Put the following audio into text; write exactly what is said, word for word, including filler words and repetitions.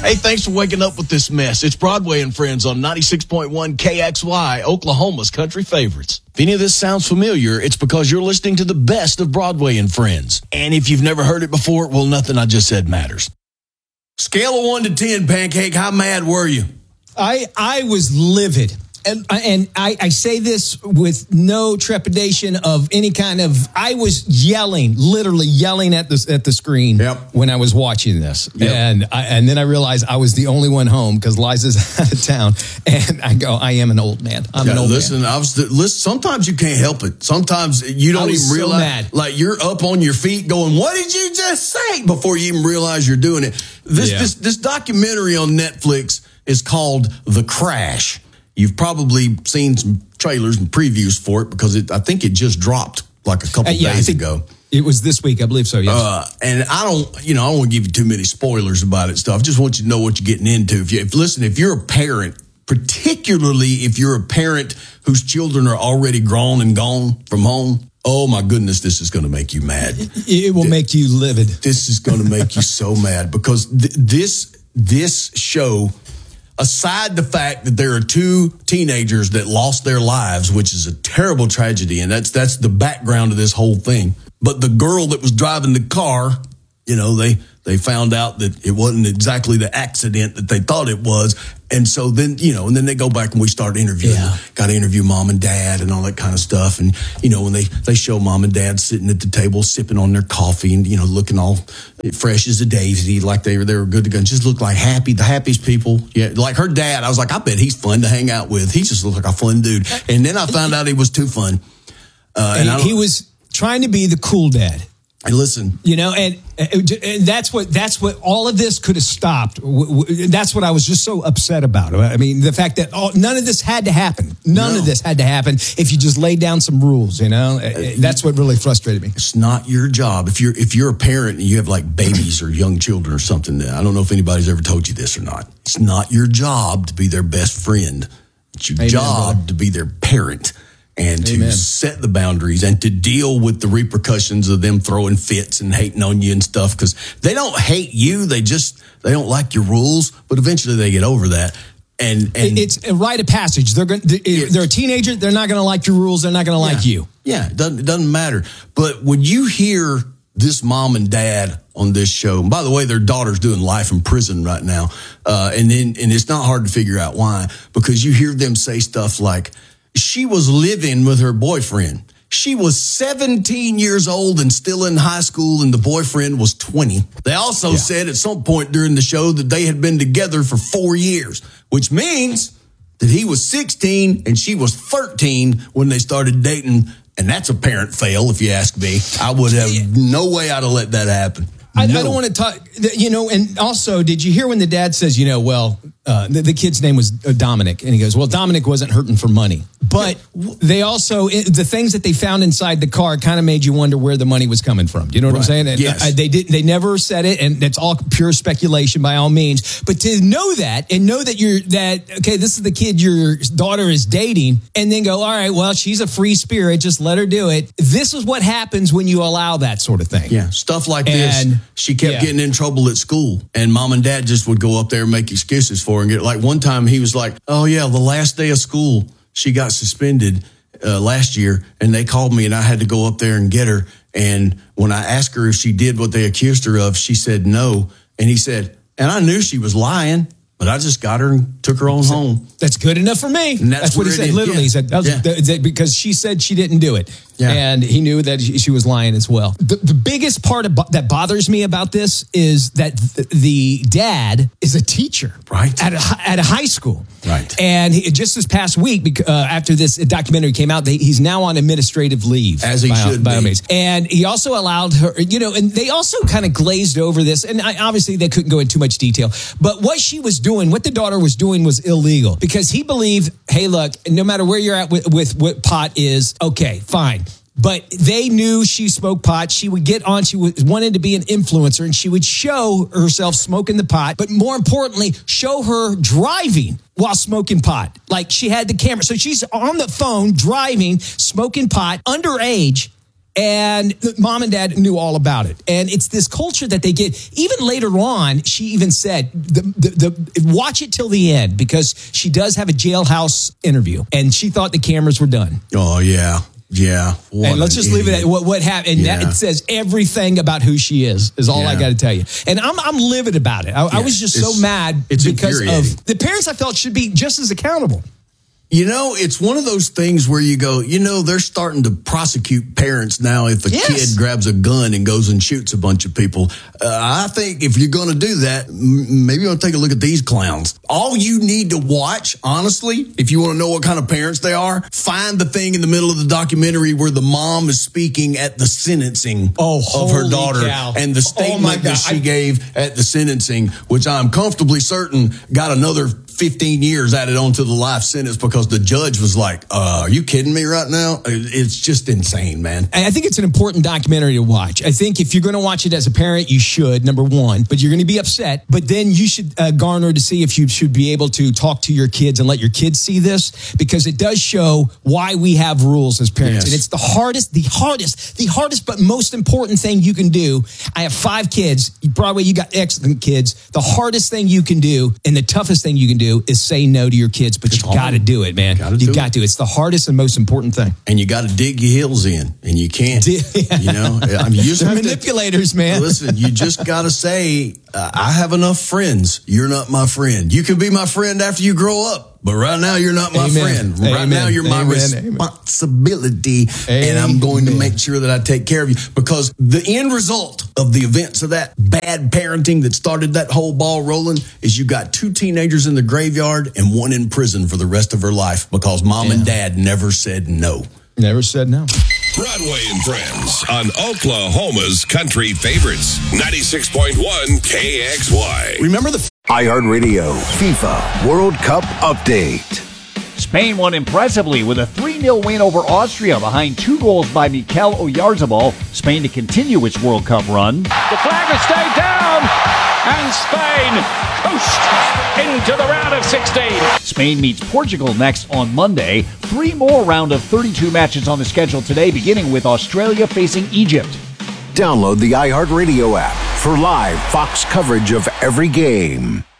Hey, thanks for waking up with this mess. It's Broadway and Friends on ninety-six point one K X Y, Oklahoma's country favorites. If any of this sounds familiar, it's because you're listening to the best of Broadway and Friends. And if you've never heard it before, well, nothing I just said matters. Scale of one to ten, Pancake, how mad were you? I I was livid. And, and I, I say this with no trepidation of any kind of, I was yelling, literally yelling at the, at the screen yep. when I was watching this. Yep. And I, and then I realized I was the only one home because Liza's out of town. And I go, I am an old man. I'm yeah, an old listen, man. I was, listen, sometimes you can't help it. Sometimes you don't even realize, so mad. like you're up on your feet going, what did you just say? Before you even realize you're doing it. This, yeah. this, this documentary on Netflix is called The Crash. You've probably seen some trailers and previews for it because it, I think it just dropped like a couple uh, yeah, days ago. It was this week, I believe so, yes. Uh, and I don't, you know, I don't want to give you too many spoilers about it stuff. I just want you to know what you're getting into. If you, if listen, if you're a parent, particularly if you're a parent whose children are already grown and gone from home, oh my goodness, this is going to make you mad. It will Th- make you livid. This is going to make you so mad because th- this this show. Aside the fact that there are two teenagers that lost their lives, which is a terrible tragedy, and that's that's the background of this whole thing. But the girl that was driving the car, you know, they they found out that it wasn't exactly the accident that they thought it was. And so then, you know, and then they go back and we start interviewing. Yeah. Got to interview mom and dad and all that kind of stuff. And, you know, when they, they show mom and dad sitting at the table, sipping on their coffee and, you know, looking all fresh as a daisy, like they were, they were good to go. And just looked like happy, the happiest people. Yeah. Like her dad, I was like, I bet he's fun to hang out with. He just looked like a fun dude. And then I found out he was too fun. Uh, and he, he was trying to be the cool dad. And listen, you know, and, and that's what that's what all of this could have stopped. That's what I was just so upset about. I mean, the fact that all, none of this had to happen. None no. of this had to happen if you just laid down some rules. You know, that's what really frustrated me. It's not your job if you're if you're a parent and you have like babies or young children or something. I don't know if anybody's ever told you this or not. It's not your job to be their best friend. It's your Amen, job brother. to be their parent. And to Amen. set the boundaries and to deal with the repercussions of them throwing fits and hating on you and stuff. Because they don't hate you. They just, they don't like your rules. But eventually they get over that. And, and it's a rite of passage. They're going. They're a teenager. They're not going to like your rules. They're not going to yeah, like you. Yeah, it doesn't, it doesn't matter. But when you hear this mom and dad on this show, and by the way, their daughter's doing life in prison right now. Uh, and then, and it's not hard to figure out why, because you hear them say stuff like, she was living with her boyfriend. She was seventeen years old and still in high school, and the boyfriend was twenty. They also yeah. said at some point during the show that they had been together for four years, which means that he was sixteen and she was thirteen when they started dating. And that's a parent fail, if you ask me. I would have no way I'd have let that happen. I, no. I don't want to talk, you know, and also, did you hear when the dad says, you know, well, uh, the, the kid's name was Dominic, and he goes, well, Dominic wasn't hurting for money. But they also, the things that they found inside the car kind of made you wonder where the money was coming from. Do you know what right. I'm saying? And yes. I, they did. They never said it, and that's all pure speculation by all means. But to know that and know that you're that okay, this is the kid your daughter is dating, and then go, all right, well, she's a free spirit, just let her do it. This is what happens when you allow that sort of thing. Yeah, stuff like and, this. She kept yeah. getting in trouble at school, and mom and dad just would go up there and make excuses for her. And get like one time he was like, "Oh yeah, the last day of school, she got suspended uh, last year, and they called me, and I had to go up there and get her. And when I asked her if she did what they accused her of, she said no. And he said, and I knew she was lying, but I just got her and took her on home. That's good enough for me. And that's, that's what he said. Is. Literally, yeah. he said that was, yeah. that, that, because she said she didn't do it, yeah. and he knew that she was lying as well. The, the biggest part of, that bothers me about this is that the, the dad is a teacher, right, at a, at a high school, right. And he, just this past week, uh, after this documentary came out, they, he's now on administrative leave, as he by, should by be. And he also allowed her, you know, and they also kind of glazed over this, and I, obviously they couldn't go into too much detail, but what she was doing, what the daughter was doing was illegal, because he believed, hey, look, no matter where you're at with, with what pot is, okay, fine. But they knew she smoked pot. She would get on, she was, wanted to be an influencer, and she would show herself smoking the pot, but more importantly, show her driving while smoking pot. Like, she had the camera. So she's on the phone driving, smoking pot, underage, And the mom and dad knew all about it. And it's this culture that they get. Even later on, she even said, the, the, the, watch it till the end, because she does have a jailhouse interview. And she thought the cameras were done. Oh, yeah. Yeah. What and let's just idiot. leave it at what, what happened. And yeah. that, it says everything about who she is, is all yeah. I got to tell you. And I'm I'm livid about it. I, yeah. I was just so mad because of the parents I felt should be just as accountable. You know, it's one of those things where you go, you know, they're starting to prosecute parents now if a yes. kid grabs a gun and goes and shoots a bunch of people. Uh, I think if you're going to do that, m- maybe I'll take a look at these clowns. All you need to watch, honestly, if you want to know what kind of parents they are, find the thing in the middle of the documentary where the mom is speaking at the sentencing oh, of her daughter cow. and the statement oh that she I- gave at the sentencing, which I'm comfortably certain got another fifteen years added on to the life sentence because the judge was like, uh, are you kidding me right now? It's just insane, man. I think it's an important documentary to watch. I think if you're going to watch it as a parent, you should, number one, but you're going to be upset. But then you should uh, garner to see if you should be able to talk to your kids and let your kids see this, because it does show why we have rules as parents. Yes. And it's the hardest, the hardest, the hardest, but most important thing you can do. I have five kids. Broadway, you got excellent kids. The hardest thing you can do and the toughest thing you can do is say no to your kids, but it's you got to do it, man. Gotta you got to. It's the hardest and most important thing. And you got to dig your heels in, and you can't. yeah. You know, I mean, you just have manipulators, to, man. Listen, you just got to say, uh, I have enough friends. You're not my friend. You can be my friend after you grow up. But right now, you're not my Amen. friend. Right Amen. now, you're my Amen. responsibility. Amen. And I'm going to make sure that I take care of you. Because the end result of the events of that bad parenting that started that whole ball rolling is you got two teenagers in the graveyard and one in prison for the rest of her life because mom yeah. and dad never said no. Never said no. Broadway and Friends on Oklahoma's Country Favorites, ninety-six point one K X Y. Remember the iHeartRadio FIFA World Cup update. Spain won impressively with a three nil win over Austria behind two goals by Mikel Oyarzabal. Spain to continue its World Cup run. The flag has stayed down, and Spain coast into the round of sixteen. Spain meets Portugal next on Monday. Three more round of thirty-two matches on the schedule today, beginning with Australia facing Egypt. Download the iHeartRadio app for live Fox coverage of every game.